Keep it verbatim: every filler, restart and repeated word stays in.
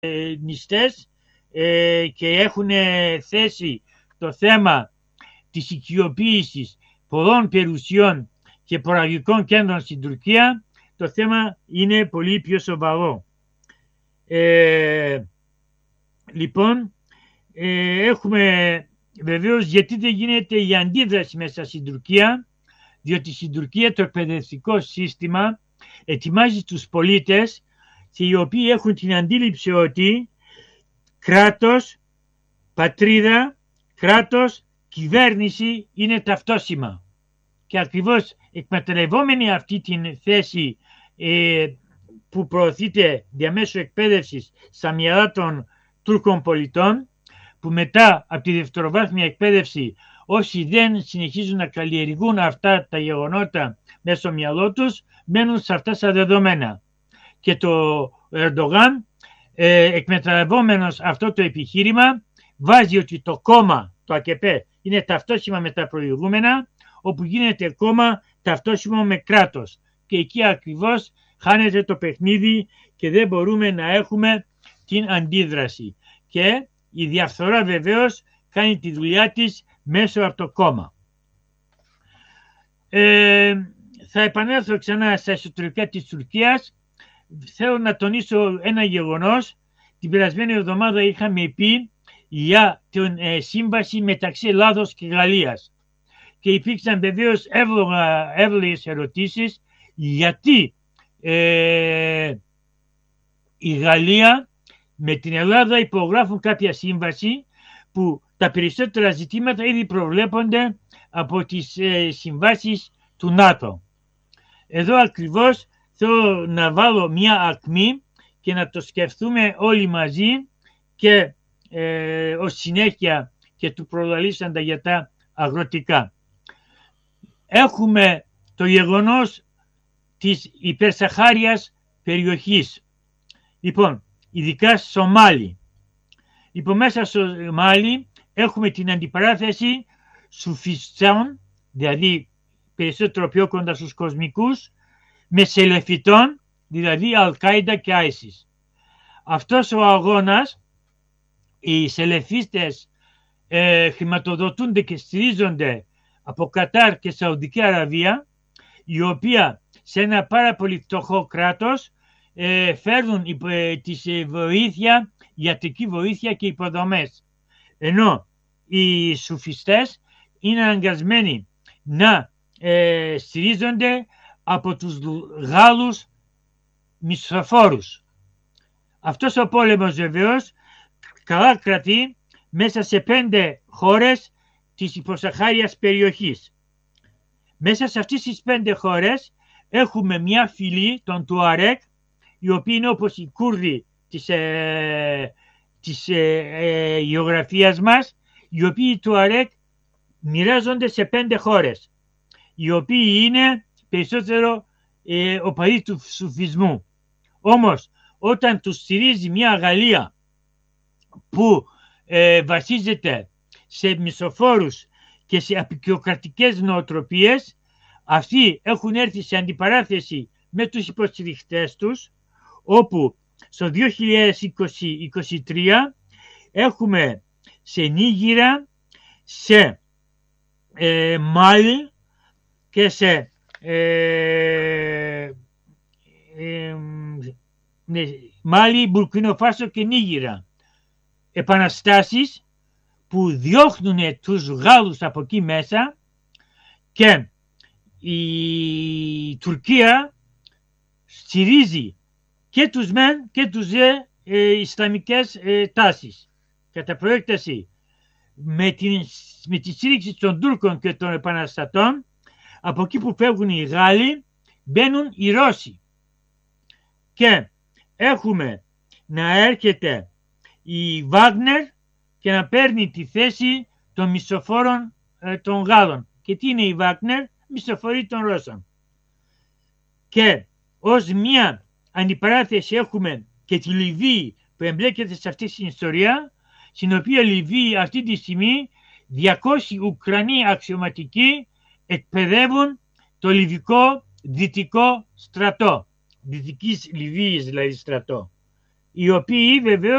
νηστές ε, και έχουν θέσει το θέμα της οικειοποίησης πολλών περιουσιών και προαγικών κέντρων στην Τουρκία, το θέμα είναι πολύ πιο σοβαρό. Ε, λοιπόν, ε, έχουμε βεβαίως γιατί δεν γίνεται η αντίδραση μέσα στην Τουρκία, διότι στην Τουρκία το εκπαιδευτικό σύστημα ετοιμάζει τους πολίτες και οι οποίοι έχουν την αντίληψη ότι κράτος, πατρίδα, κράτος, κυβέρνηση είναι ταυτόσιμα. Και ακριβώς εκμεταλλευόμενοι αυτή την θέση ε, που προωθείται διαμέσου εκπαίδευσης στα μυαλά των Τούρκων πολιτών, που μετά από τη δευτεροβάθμια εκπαίδευση όσοι δεν συνεχίζουν να καλλιεργούν αυτά τα γεγονότα μέσα στο μυαλό τους, μένουν σε αυτά τα δεδομένα. Και το Ερντογάν, ε, εκμεταλλευόμενος αυτό το επιχείρημα, βάζει ότι το κόμμα, το ΑΚΕΠ, είναι ταυτόσιμα με τα προηγούμενα, όπου γίνεται κόμμα ταυτόσιμο με κράτος. Και εκεί ακριβώς χάνεται το παιχνίδι και δεν μπορούμε να έχουμε την αντίδραση. Και η διαφθορά βεβαίως κάνει τη δουλειά της μέσω από το κόμμα. Ε, θα επανέλθω ξανά στα εσωτερικά της Τουρκίας. Θέλω να τονίσω ένα γεγονός. Την περασμένη εβδομάδα είχαμε πει για την ε, σύμβαση μεταξύ Ελλάδος και Γαλλίας. Και υπήρξαν βεβαίως εύλογες ερωτήσεις γιατί ε, η Γαλλία με την Ελλάδα υπογράφουν κάποια σύμβαση που τα περισσότερα ζητήματα ήδη προβλέπονται από τις ε, συμβάσεις του ΝΑΤΟ. Εδώ ακριβώς θέλω να βάλω μια ακμή και να το σκεφτούμε όλοι μαζί και ε, ως συνέχεια και του προλαλήσαντα για τα αγροτικά. Έχουμε το γεγονός της υπερσαχάριας περιοχής. Λοιπόν, ειδικά στο Μάλι. Λοιπόν, μέσα στο Μάλι έχουμε την αντιπαράθεση σουφιστών, δηλαδή περισσότερο πιο κοντά στους κοσμικούς, με σελεφιτών, δηλαδή Αλ-Κάιντα και Άισις. Αυτός ο αγώνας, οι σελεφίστες ε, χρηματοδοτούνται και στηρίζονται από Κατάρ και Σαουδική Αραβία, η οποία σε ένα πάρα πολύ φτωχό κράτος ε, φέρνουν ε, της ε, βοήθεια, ιατρική βοήθεια και υποδομές. Ενώ οι σουφιστές είναι αναγκασμένοι να ε, στηρίζονται από τους Γάλλους μισθοφόρους. Αυτός ο πόλεμος βεβαίως καλά κρατεί μέσα σε πέντε χώρες της υποσαχάριας περιοχής. Μέσα σε αυτές τις πέντε χώρες έχουμε μια φυλή των Τουαρέκ, οι οποίοι είναι όπως οι Κούρδοι της, ε, της ε, ε, γεωγραφίας μας, οι οποίοι οι Τουαρέκ μοιράζονται σε πέντε χώρες, οι οποίοι είναι περισσότερο ε, οπαδοί του σουφισμού. Όμως όταν τους στηρίζει μια Γαλλία που ε, βασίζεται σε μισοφόρους και σε απεικιοκρατικές νοοτροπίες, αυτοί έχουν έρθει σε αντιπαράθεση με τους υποστηριχτές τους, όπου στο δύο χιλιάδες είκοσι είκοσι τρία έχουμε σε Νίγηρα, σε ε, Μάλι και σε ε, ε, ναι, Μάλι, Μπουρκίνο Φάσο και Νίγηρα επαναστάσεις που διώχνουν τους Γάλλους από εκεί μέσα, και η Τουρκία στηρίζει και τους μεν και τους δε ε, Ισλαμικές ε, τάσεις. Κατά προέκταση με, την, με τη στήριξη των Τούρκων και των επαναστατών, από εκεί που φεύγουν οι Γάλλοι μπαίνουν οι Ρώσοι. Και έχουμε να έρχεται η Βάγνερ και να παίρνει τη θέση των μισθοφόρων ε, των Γάλλων. Και τι είναι η Βάγνερ? Μισθοφορή των Ρώσων. Και ως μια αντιπαράθεση έχουμε και τη Λιβύη που εμπλέκεται σε αυτή την ιστορία, στην οποία Λιβύη αυτή τη στιγμή διακόσιοι Ουκρανοί αξιωματικοί εκπαιδεύουν το λιβικό δυτικό στρατό, δυτικής Λιβύης δηλαδή στρατό, οι οποίοι βεβαίως